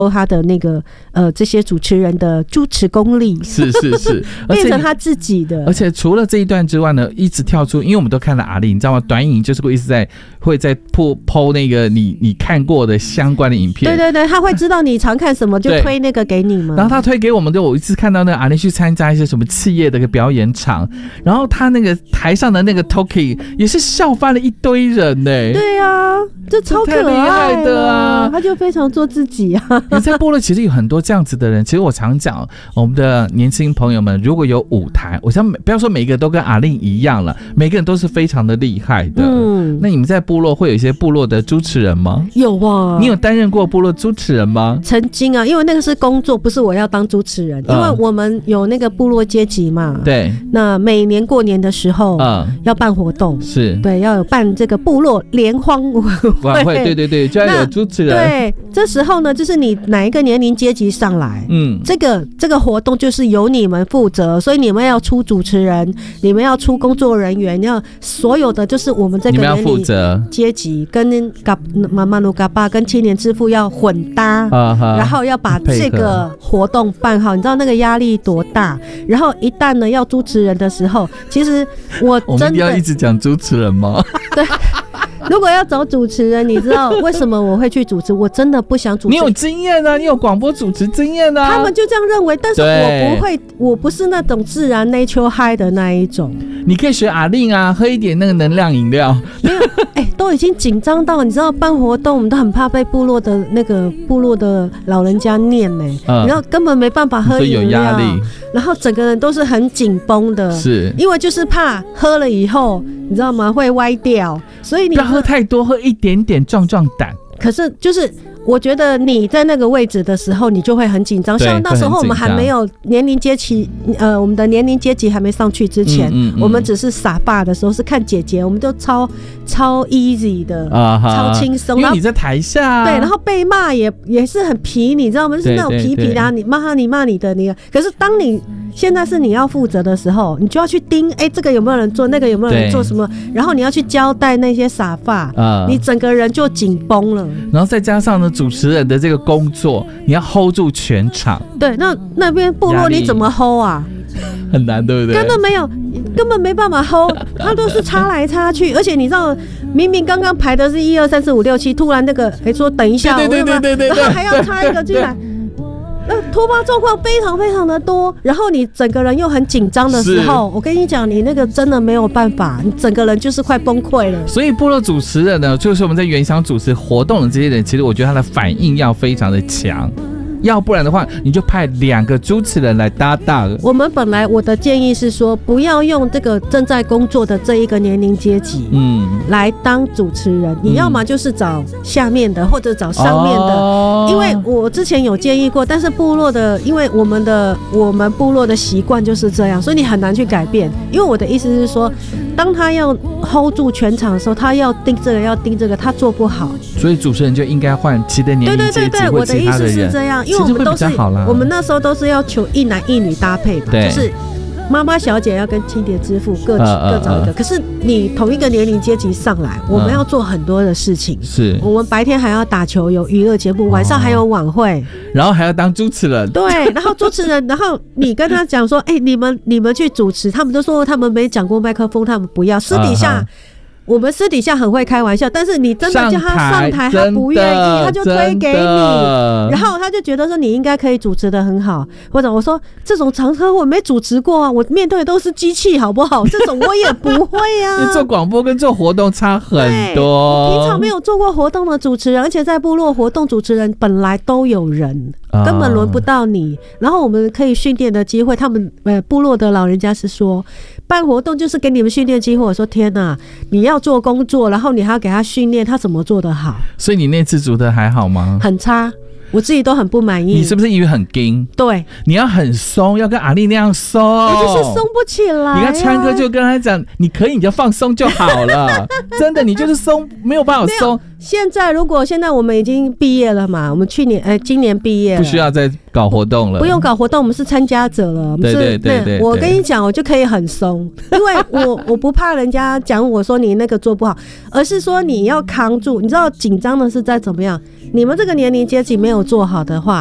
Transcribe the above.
他的那个这些主持人的主持功力， 是变成他自己的。 而且除了这一段之外呢，一直跳出，因为我们都看了阿丽，你知道吗？短影就是会一直会在po那个你看过的相关的影片。 对，他会知道你常看什么，就推那个给你嘛。 然后他推给我们的，我一次看到那个阿丽去参加一些什么企业的一个表演场，然后他那个台上的那个 Toki 也是笑翻了一堆人呢。 对啊，这超可爱的啊！他就非常做自己啊。 你在部落其实有很多这样子的人，其实我常讲，我们的年轻朋友们如果有舞台，我想不要说每个都跟阿令一样了，每个人都是非常的厉害的。那你们在部落会有一些部落的主持人吗？ 有啊。 你有担任过部落主持人吗？ 曾经啊，因为那个是工作，不是我要当主持人，因为我们有那个部落阶级嘛。 对。 那每年过年的时候，要办活动， 是对， 要有办这个部落联欢晚会， 对，就要有主持人。 对，这时候呢，就是你哪一个年龄阶级上来，这个活动就是由你们负责，所以你们要出主持人，你们要出工作人员，要所有的就是我们这个年龄阶级跟妈妈鲁嘎巴跟青年之父要混搭，然后要把这个活动办好，你知道那个压力多大？然后一旦呢要主持人的时候，其实我们一定要一直讲主持人吗？ 对。如果要找主持人，你知道为什么我会去主持？我真的不想主持。 你有经验啊，你有广播主持经验啊。 他们就这样认为，但是我不会，我不是那种自然 nature high 的那一种。 你可以学阿令啊，喝一点那个能量饮料。 没有，都已经紧张到你知道办活动，我们都很怕被部落的老人家念呢，然后根本没办法喝饮料，有压力，然后整个人都是很紧绷的， 是因为就是怕喝了以后，你知道吗？会歪掉，所以你不要喝太多，喝一点点壮壮胆。 可是就是我觉得你在那个位置的时候，你就会很紧张。像那时候我们还没有年龄阶级，我们的年龄阶级还没上去之前，我们只是傻爸的时候是看姐姐，我们就超 easy 的，超轻松。 因为你在台下， 对，然后被骂也是很皮，你知道吗？就是那种皮皮的，你骂你的，可是当你现在是你要负责的时候，你就要去盯，这个有没有人做，那个有没有人做什么，然后你要去交代那些傻爸，你整个人就紧绷了。 然后再加上呢，主持人的这个工作，你要 hold 住全场。 对，那边部落你怎么 hold 啊？ 很难，对不对？ 根本没办法 hold， 他都是插来插去，而且你知道，明明刚刚排的是1、2、3、4、5、6、7，突然那个说等一下， 对， 然后还要插一个进来。突发状况非常非常的多，然后你整个人又很紧张的时候，我跟你讲，你那个真的没有办法，你整个人就是快崩溃了。 所以部落主持人呢，就是我们在原乡主持活动的这些人，其实我觉得他的反应要非常的强。要不然的话，你就派2个主持人来搭档。 我们本来我的建议是说，不要用这个正在工作的这一个年龄阶级，来当主持人。你要么就是找下面的，或者找上面的。因为我之前有建议过，但是部落的，因为我们部落的习惯就是这样，所以你很难去改变。因为我的意思是说，当他要 hold 住全场的时候，他要盯这个，要盯这个，他做不好。 所以主持人就应该换其他年龄阶级或其他的人。对，我的意思是这样。因为我们那时候都是要求1男1女搭配嘛，就是妈妈小姐要跟青年之父各找一个。可是你同一个年龄阶级上来，我们要做很多的事情。是，我们白天还要打球，有娱乐节目，晚上还有晚会，然后还要当主持人。 对，然后主持人，然后你跟他讲说，你们去主持，他们都说他们没讲过麦克风，他们不要。私底下。我们私底下很会开玩笑，但是你真的叫他上台，他不愿意，他就推给你，然后他就觉得说你应该可以主持得很好，或者我说这种场合我没主持过啊，我面对的都是机器，好不好？这种我也不会啊。 你做广播跟做活动差很多， 平常没有做过活动的主持人，而且在部落活动主持人本来都有人，根本轮不到你。然后我们可以训练的机会，他们部落的老人家是说，办活动就是给你们训练机会。我说天哪，你要做工作，然后你还要给他训练，他怎么做得好？ 所以你那次煮的还好吗？ 很差，我自己都很不满意。 你是不是以为很硬？ 对， 你要很松，要跟阿丽那样松。 我就是松不起来。 你看川哥就跟他讲，你可以你就放松就好了。真的，你就是松，没有办法松。 现在如果现在我们已经毕业了嘛，我们今年毕业了， 不需要再搞活动了， 不用搞活动，我们是参加者了。对，我跟你讲，我就可以很松，因为我不怕人家讲我说你那个做不好，而是说你要扛住。你知道紧张的是在怎么样？你们这个年龄阶级没有做好的话，